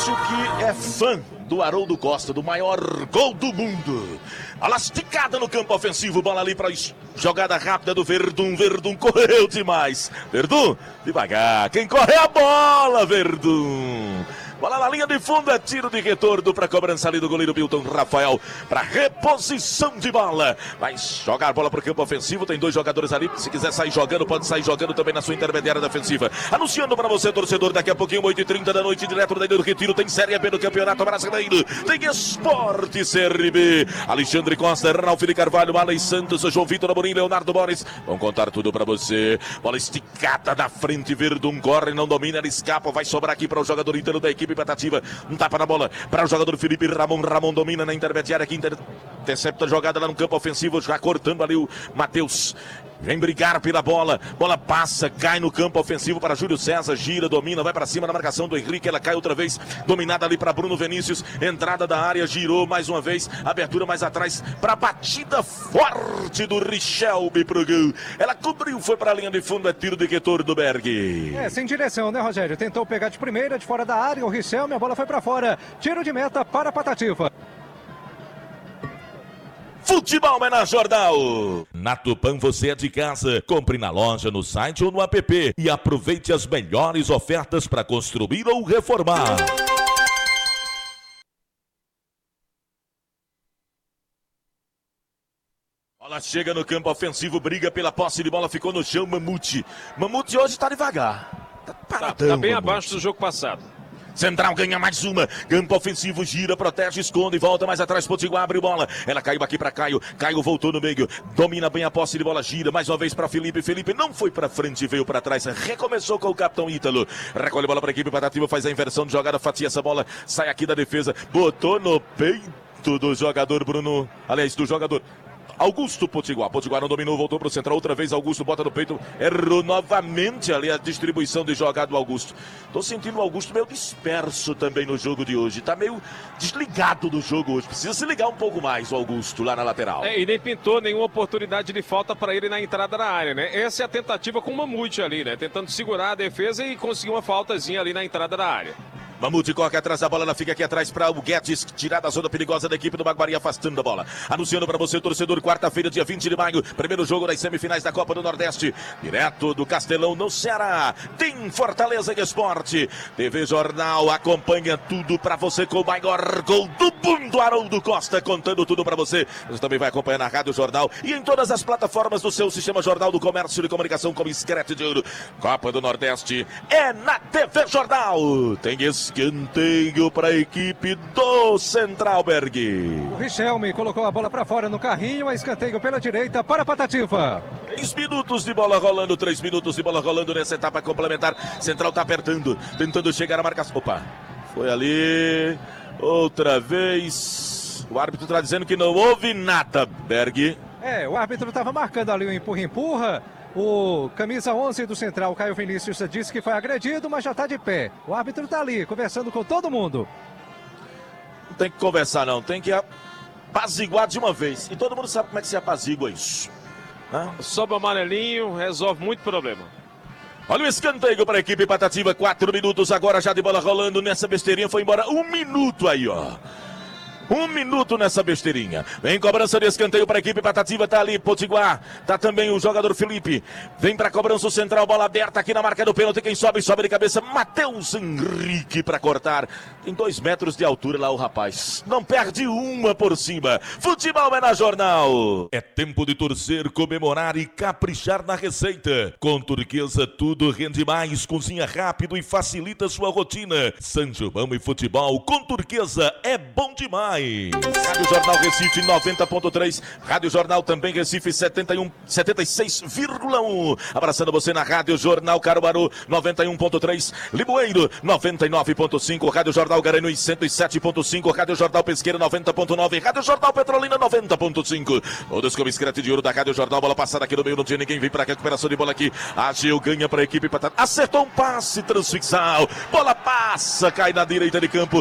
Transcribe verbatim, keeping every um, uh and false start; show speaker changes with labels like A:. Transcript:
A: Márcio, que é fã do Haroldo Costa, do maior gol do mundo. A lasticada no campo ofensivo, bola ali para jogada rápida do Verdun. Verdun correu demais. Verdun, devagar. Quem corre é a bola, Verdun. Bola na linha de fundo, é tiro de retorno para cobrança ali do goleiro Milton Rafael, para reposição de bola. Vai jogar a bola para o campo ofensivo, tem dois jogadores ali, se quiser sair jogando, pode sair jogando também na sua intermediária defensiva. Anunciando para você, torcedor, daqui a pouquinho, oito e trinta da noite, direto da Ilha do Retiro, tem Série B do Campeonato Brasileiro, tem Esporte Série B. Alexandre Costa, Ralf de Carvalho, Alei Santos, João Vitor Amorim, Leonardo Boris, vão contar tudo para você. Bola esticada da frente, Verdun corre, não domina, ele escapa, vai sobrar aqui para o jogador inteiro da equipe Patativa, um tapa na bola para o jogador Felipe Ramon. Ramon domina na intermediária, que intercepta a jogada lá no campo ofensivo, já cortando ali o Matheus. Vem brigar pela bola, bola passa, cai no campo ofensivo para Júlio César, gira, domina, vai para cima na marcação do Henrique, ela cai outra vez, dominada ali para Bruno Vinícius, entrada da área, girou mais uma vez, abertura mais atrás, para a batida forte do Richelme pro gol. Ela cobriu, foi para a linha de fundo, é tiro de retorno do Berg.
B: É, sem direção, né, Rogério? Tentou pegar de primeira, de fora da área, o Richelme, a bola foi para fora, tiro de meta para a Patativa.
A: Futebol é na Jornal.
C: Na Tupã você é de casa. Compre na loja, no site ou no app e aproveite as melhores ofertas para construir ou reformar.
A: Bola chega no campo ofensivo, briga pela posse de bola, ficou no chão, Mamute. Mamute hoje tá devagar. Tá paradão,
D: Tá, tá bem
A: Mamute.
D: abaixo do jogo passado.
A: Central ganha mais uma, campo ofensivo, gira, protege, esconde, volta mais atrás, Potiguar abre bola, ela caiu aqui para Caio, Caio voltou no meio, domina bem a posse de bola, gira mais uma vez para Felipe, Felipe não foi para frente, veio para trás, recomeçou com o capitão Ítalo, recolhe a bola para a equipe Patativa, faz a inversão de jogada, fatia essa bola, sai aqui da defesa, botou no peito do jogador Bruno, aliás, do jogador Augusto Potiguar. Potiguar não dominou, voltou para o central outra vez. Augusto bota no peito, errou novamente ali a distribuição de jogada do Augusto. Tô sentindo o Augusto meio disperso também no jogo de hoje. Tá meio desligado do jogo hoje. Precisa se ligar um pouco mais o Augusto lá na lateral.
D: É, e nem pintou nenhuma oportunidade de falta para ele na entrada da área, né? Essa é a tentativa com o Mamute ali, né? Tentando segurar a defesa e conseguir uma faltazinha ali na entrada da área.
A: Mamute corre atrás da bola, ela fica aqui atrás para o Guedes, tirar da zona perigosa da equipe do Baguari, afastando a bola. Anunciando para você, torcedor, quarta-feira, dia vinte de maio, primeiro jogo das semifinais da Copa do Nordeste, direto do Castelão, no Ceará. Tem Fortaleza e Esporte. T V Jornal acompanha tudo para você com o maior gol do mundo, Haroldo Costa, contando tudo para você. Você também vai acompanhar na Rádio Jornal e em todas as plataformas do seu sistema Jornal do Comércio e Comunicação com Escrete de Ouro. Copa do Nordeste é na T V Jornal. Tem esse escanteio para a equipe do Central Berg.
B: O Richelme colocou a bola para fora no carrinho, a escanteio pela direita para a Patativa.
A: Três minutos de bola rolando, três minutos de bola rolando nessa etapa complementar. Central tá apertando, tentando chegar à marcação. Opa, foi ali, outra vez. O árbitro tá dizendo que não houve nada, Berg.
B: É, o árbitro estava marcando ali o empurra-empurra. O camisa onze do Central, Caio Vinícius, disse que foi agredido, mas já está de pé. O árbitro está ali, conversando com todo mundo.
A: Não tem que conversar não, tem que apaziguar de uma vez. E todo mundo sabe como é que se apazigua isso. Hã?
D: Sobe o amarelinho, resolve muito problema.
A: Olha o escanteio para a equipe Patativa, quatro minutos agora já de bola rolando nessa besteirinha, foi embora um minuto aí, ó. Um minuto nessa besteirinha. Vem cobrança de escanteio para a equipe Patativa. Tá ali Potiguar. Tá também o jogador Felipe. Vem para a cobrança o central. Bola aberta aqui na marca do pênalti. Quem sobe, sobe de cabeça. Matheus Henrique para cortar. Tem dois metros de altura lá o rapaz. Não perde uma por cima. Futebol é na Jornal.
C: É tempo de torcer, comemorar e caprichar na receita. Com Turquesa tudo rende mais. Cozinha rápido e facilita sua rotina. São João e futebol com Turquesa é bom demais.
A: Rádio Jornal Recife noventa ponto três, Rádio Jornal também Recife setenta e um, setenta e seis vírgula um. Abraçando você na Rádio Jornal Caruaru noventa e um ponto três, Limoeiro noventa e nove ponto cinco, Rádio Jornal Garanhuns cento e sete ponto cinco, Rádio Jornal Pesqueira noventa ponto nove, Rádio Jornal Petrolina noventa ponto cinco. Todos com o escrete de ouro da Rádio Jornal, bola passada aqui no meio, não tinha ninguém, vem para a recuperação de bola aqui. Ageu ganha para a equipe Patata, acertou um passe transfixal, bola passa, cai na direita de campo,